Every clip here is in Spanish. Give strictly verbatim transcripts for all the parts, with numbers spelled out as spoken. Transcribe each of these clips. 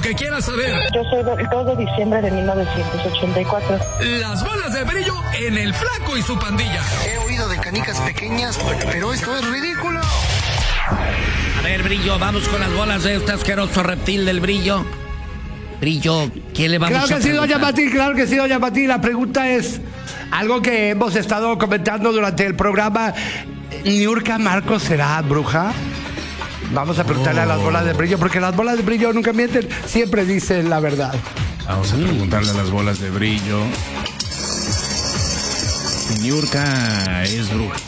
que quieras saber. Yo soy del dos de diciembre de mil novecientos ochenta y cuatro. Las bolas de brillo en el Flaco y su pandilla. He oído de canicas pequeñas, pero esto es ridículo. A ver, Brillo, vamos con las bolas de este asqueroso reptil del Brillo. Brillo, ¿qué le vamos claro a preguntar? Claro que sí, doña Pati, claro que sí, doña Pati. La pregunta es algo que hemos estado comentando durante el programa. ¿Niurka Marcos será bruja? Vamos a preguntarle oh. a las bolas de brillo, porque las bolas de brillo nunca mienten, siempre dicen la verdad. Vamos a preguntarle a las bolas de brillo. Niurka es bruja.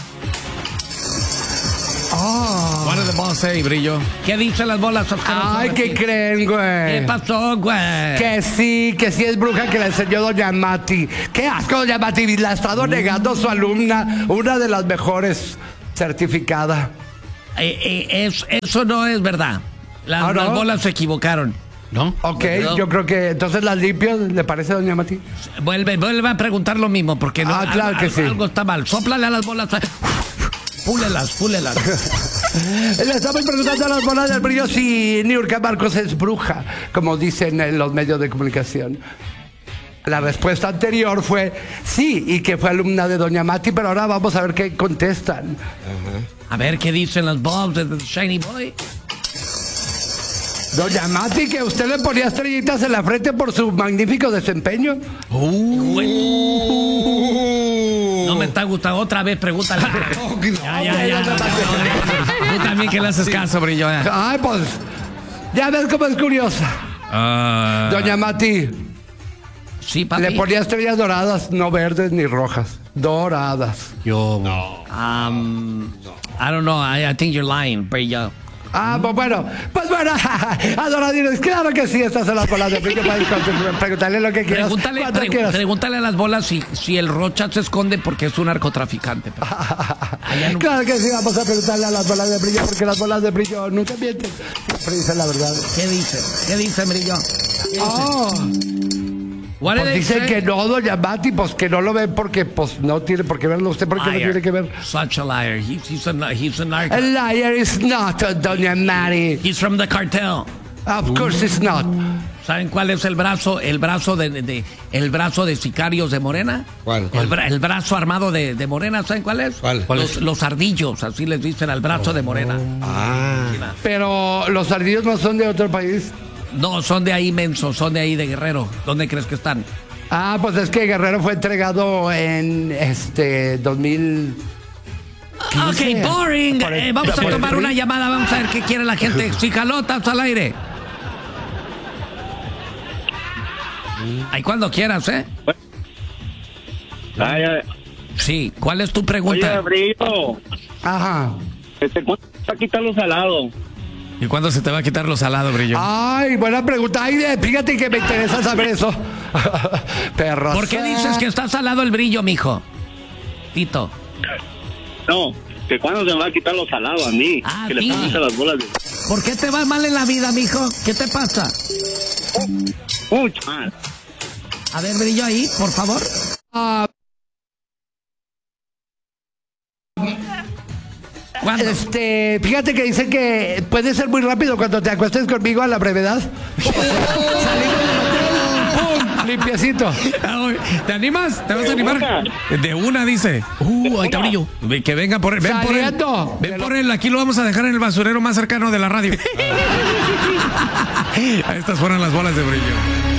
Oh. What did the boss say, Brillo? ¿Qué dicen las bolas? Ay, ¿qué creen, güey? ¿Qué pasó, güey? Que sí, que sí es bruja, que la enseñó doña Mati. ¡Qué asco, doña Mati! La ha estado negando su alumna, una de las mejores certificada. Eh, eh, es, eso no es verdad. Las, ¿Ah, no? las bolas se equivocaron. ¿No? Ok, ¿no? Yo creo que entonces las limpio, ¿le parece, doña Mati? Vuelve, vuelve a preguntar lo mismo, porque no, ah, claro que algo, sí. algo está mal. Sóplale a las bolas. Púlelas, púlelas. Le estamos preguntando a las bolas del brillo si Niurka Marcos es bruja, como dicen en los medios de comunicación. La respuesta anterior fue sí, y que fue alumna de doña Mati, pero ahora vamos a ver qué contestan. Uh-huh. A ver qué dicen las bobs de The Shiny Boy. Doña Mati, que usted le ponía estrellitas en la frente por su magnífico desempeño. Uh, uh, no me está gustando. Otra vez, pregúntale. ya, ya, ya. Tú también que le haces caso, Brillo. Eh. Ay, pues, ya ves cómo es curiosa. Uh, Doña Mati. Sí, papi. Le ponía estrellas doradas, no verdes ni rojas. Doradas. Yo. No. Um, I don't know. I, I think you're lying, Brillo. Ah, pues bueno, pues bueno, adoradines, claro que sí, estas son las bolas de brillo para preguntarle lo que quieras. Pregúntale, pre quieras. pregúntale a las bolas si, si el Rocha se esconde porque es un narcotraficante. No... Claro que sí, vamos a preguntarle a las bolas de brillo, porque las bolas de brillo nunca mienten, siempre dicen la verdad. ¿Qué dicen? ¿Qué dicen, Brillo? ¿Qué oh. Pues dicen que no, doña Mati, pues que no lo ven porque pues no tiene por qué verlo usted, porque no tiene que ver. Such a liar. He, he's, a, he's a narco. A liar is not, doña Mati. He's from the cartel. Of course it's not. ¿Saben cuál es el brazo? El brazo de, de, de el brazo de sicarios de Morena. ¿Cuál? El, bra, el brazo armado de, de Morena, ¿saben cuál es? ¿Cuál? ¿Cuál los, es? los ardillos, así les dicen al brazo oh. de Morena. Ah. Pero los ardillos no son de otro país. No, son de ahí, menso, son de ahí de Guerrero. ¿Dónde crees que están? Ah, pues es que Guerrero fue entregado en este dos mil quince. Ok, boring. El, eh, vamos a tomar una llamada, vamos a ver qué quiere la gente. Cicalotas al aire. Ahí cuando quieras, ¿eh? Ay, ay. Sí, ¿cuál es tu pregunta? Oye, Brillo. Ajá. Este, ¿cuánto va a quitar los salados? ¿Y cuándo se te va a quitar lo salado, Brillo? Ay, buena pregunta. Ay, fíjate que me interesa saber eso. Perro. ¿Por qué dices que está salado el Brillo, mijo? Tito. No, que cuándo se me va a quitar lo salado a mí. Ah, que sí. le puse las bolas de... ¿Por qué te va mal en la vida, mijo? ¿Qué te pasa? Mucho mal. A ver, Brillo, ahí, por favor. Ah. ¿Cuándo? Este, fíjate que dicen que puede ser muy rápido cuando te acuestes conmigo a la brevedad. ¡Pum! Limpiecito. ¿Te animas? ¿Te vas a animar? De una, dice. Uh, ahí está Brillo. Que venga por él. Ven por él. Ven por él. Aquí lo vamos a dejar en el basurero más cercano de la radio. Estas fueron las bolas de Brillo.